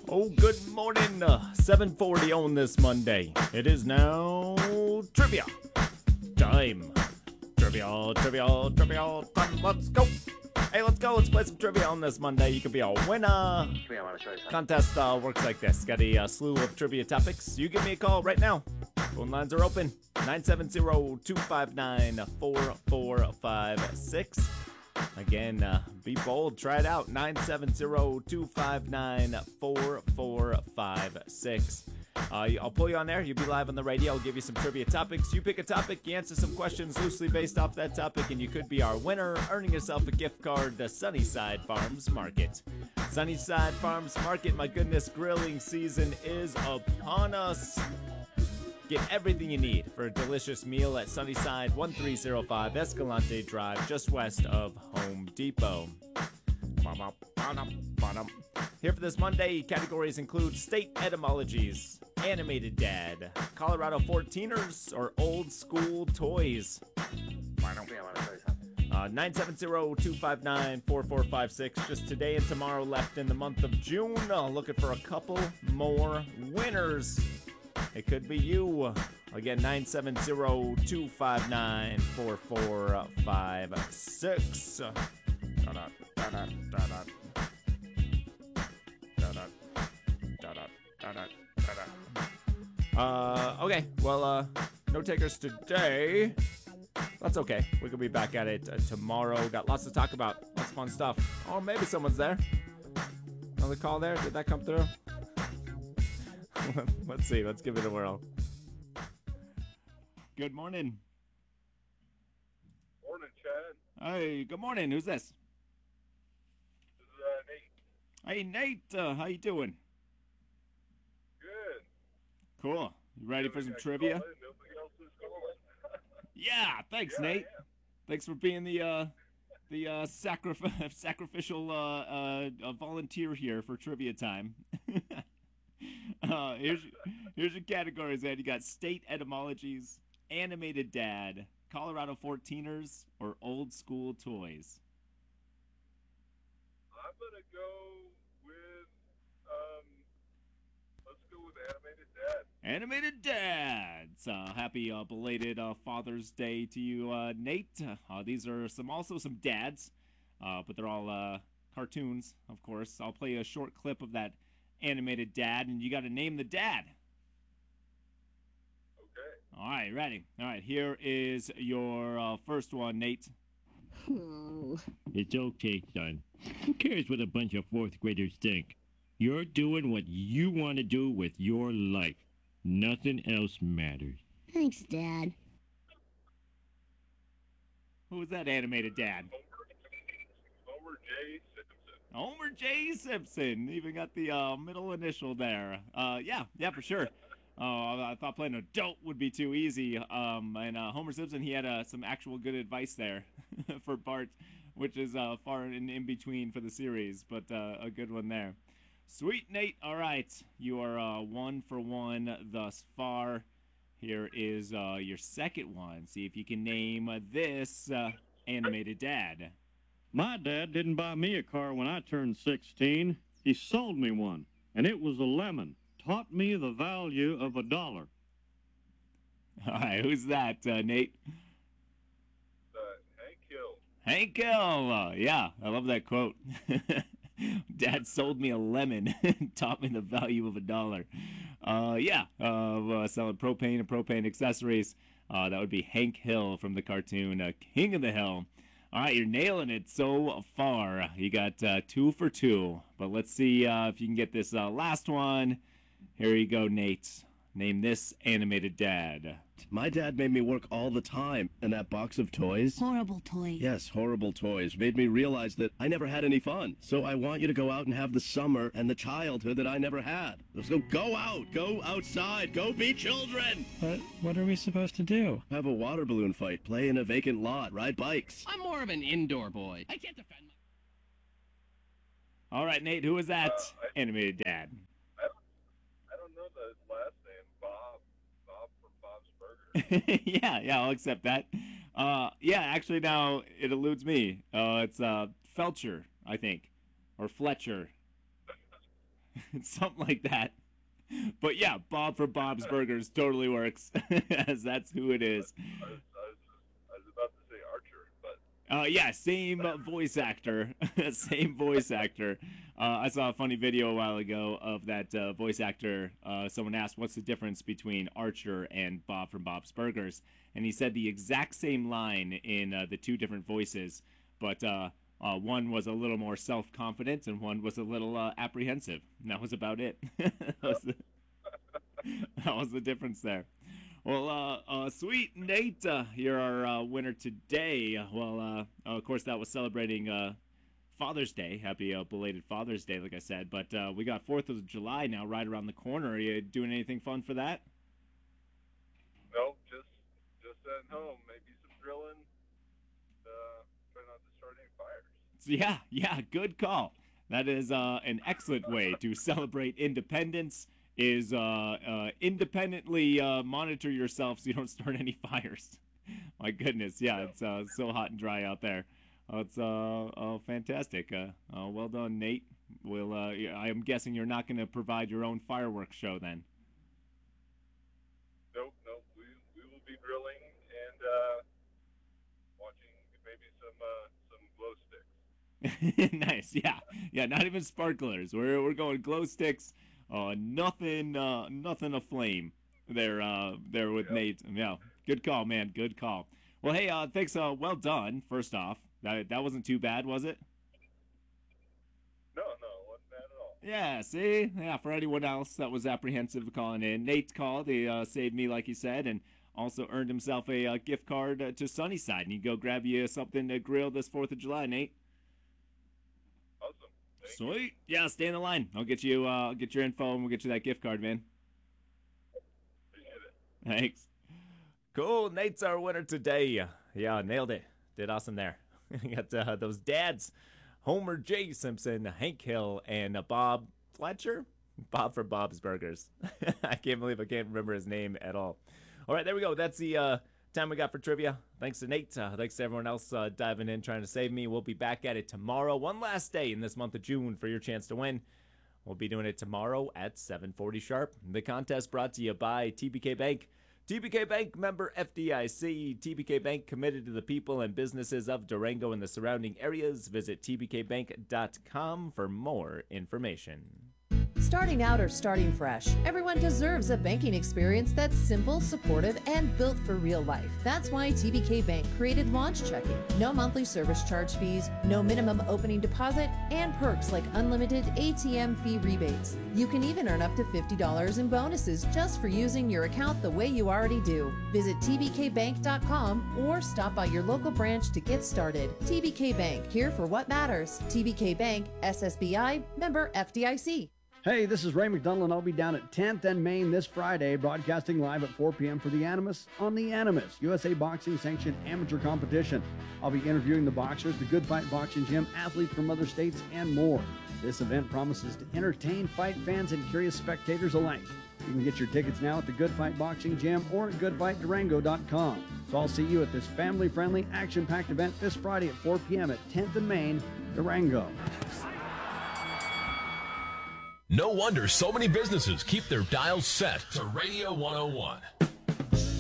Oh, good morning. 7:40 on this Monday. It is now trivia time. Trivia time. Let's go. Hey, let's go. Let's play some trivia on this Monday. You could be a winner. Come here, I want to show you something. Contest works like this. Got a slew of trivia topics. You give me a call right now. Phone lines are open. 970-259-4456. Again, be bold. Try it out. 970-259-4456. I'll pull you on there. You'll be live on the radio. I'll give you some trivia topics. You pick a topic, you answer some questions loosely based off that topic, and you could be our winner, earning yourself a gift card to Sunnyside Farms Market. Sunnyside Farms Market, my goodness, grilling season is upon us. Get everything you need for a delicious meal at Sunnyside, 1305 Escalante Drive, just west of Home Depot. Here for this Monday, categories include state etymologies, animated dad, Colorado 14ers, or old school toys. Come here, I want to show you something. 970-259-4456. Just today and tomorrow left in the month of June. Looking for a couple more winners. It could be you. Again, 970-259-4456. Okay, well, no takers today. That's okay. We could be back at it tomorrow. Got lots to talk about. Lots of fun stuff. Oh, maybe someone's there. Another call there? Did that come through? Let's see. Let's give it a whirl. Good morning. Morning, Chad. Hey, good morning. Who's this? This is Nate. Hey, Nate. How you doing? Good. Cool. You ready for some I trivia? call in, nobody else is calling. Yeah. Thanks, Yeah, I Nate. am. Thanks for being the sacrificial volunteer here for trivia time. Here's your categories, man. You got state etymologies, animated dad, Colorado 14ers, or old school toys. I'm gonna go with let's go with animated dad. Animated dads. Happy belated Father's Day to you, Nate. These are also some dads, but they're all cartoons, of course. I'll play a short clip of that animated dad, and you got to name the dad. Okay. All right, ready? All right, here is your first one, Nate. It's okay, son. Who cares what a bunch of fourth graders think? You're doing what you want to do with your life. Nothing else matters. Thanks, Dad. Who was that animated dad? Homer J. Simpson. Homer J. Simpson. Even got the middle initial there. Yeah, for sure. I thought playing an adult would be too easy. And Homer Simpson, he had some actual good advice there for Bart, which is far in between for the series, but a good one there. Sweet, Nate. All right, you are 1 for 1 thus far. Here is your second one. See if you can name this animated dad. My dad didn't buy me a car when I turned 16. He sold me one, and it was a lemon. Taught me the value of $1. All right, who's that, Nate? Hank Hill. Hank Hill. Yeah, I love that quote. Dad sold me a lemon and taught me the value of $1. Selling propane and propane accessories. That would be Hank Hill from the cartoon King of the Hill. All right, you're nailing it so far. You got 2 for 2. But let's see if you can get this last one. Here you go, Nate. Name this animated dad. My dad made me work all the time, and that box of toys. Horrible toy. Yes, horrible toys made me realize that I never had any fun. So I want you to go out and have the summer and the childhood that I never had. So go out, go outside, go be children. But what are we supposed to do? Have a water balloon fight, play in a vacant lot, ride bikes. I'm more of an indoor boy. I can't defend All right, Nate, who was that animated dad? I don't know the last name. Bob from Bob's Burgers. yeah, I'll accept that. Actually, now it eludes me. It's Felcher, I think, or Fletcher. Something like that. But yeah, Bob from Bob's Burgers totally works, as that's who it is. I was about to say Archer, but Yeah, same voice actor. Same voice actor. I saw a funny video a while ago of that voice actor. Someone asked, what's the difference between Archer and Bob from Bob's Burgers? And he said the exact same line in the two different voices, but one was a little more self-confident and one was a little apprehensive. And that was about it. That was the difference there. Well, sweet Nate, you're our winner today. Well, of course, that was celebrating Father's Day. Happy belated Father's Day, like I said. But we got 4th of July now right around the corner. Are you doing anything fun for that? no, just at home. Maybe some grilling. Try not to start any fires. So yeah, good call. That is an excellent way to celebrate independence. Is independently monitor yourself so you don't start any fires. My goodness, yeah, it's so hot and dry out there. It's fantastic. Well done, Nate. We'll. I am guessing you're not going to provide your own fireworks show then. Nope. We will be grilling and watching maybe some glow sticks. Nice, yeah. Not even sparklers. We're going glow sticks. Nothing aflame. There with Nate. Yeah, good call, man. Good call. Well, hey, thanks. Well done. First off, that wasn't too bad, was it? No, it wasn't bad at all. Yeah. See, yeah. For anyone else that was apprehensive calling in, Nate's called. He saved me, like he said, and also earned himself a gift card to Sunnyside. And you go grab you something to grill this 4th of July, Nate. Awesome. Thank you. Sweet. Yeah, stay in the line. I'll get you. Get your info, and we'll get you that gift card, man. Appreciate it. Thanks. Cool. Nate's our winner today. Yeah, nailed it. Did awesome there. You got those dads, Homer J. Simpson, Hank Hill, and Bob Fletcher. Bob from Bob's Burgers. I can't believe I can't remember his name at all. All right, there we go. That's the time we got for trivia. Thanks to Nate. Thanks to everyone else diving in, trying to save me. We'll be back at it tomorrow. One last day in this month of June for your chance to win. We'll be doing it tomorrow at 7:40 sharp. The contest brought to you by TBK Bank. TBK Bank, member FDIC. TBK Bank, committed to the people and businesses of Durango and the surrounding areas. Visit tbkbank.com for more information. Starting out or starting fresh, everyone deserves a banking experience that's simple, supportive, and built for real life. That's why TBK Bank created Launch Checking. No monthly service charge fees, no minimum opening deposit, and perks like unlimited ATM fee rebates. You can even earn up to $50 in bonuses just for using your account the way you already do. Visit tbkbank.com or stop by your local branch to get started. TBK Bank, here for what matters. TBK Bank, SSBI, member FDIC. Hey, this is Ray McDonald, and I'll be down at 10th and Main this Friday, broadcasting live at 4 p.m. for the Animus on the Animus, USA Boxing Sanctioned Amateur Competition. I'll be interviewing the boxers, the Good Fight Boxing Gym, athletes from other states, and more. This event promises to entertain fight fans and curious spectators alike. You can get your tickets now at the Good Fight Boxing Gym or at goodfightdurango.com. So I'll see you at this family-friendly, action-packed event this Friday at 4 p.m. at 10th and Main, Durango. No wonder so many businesses keep their dials set to Radio 101.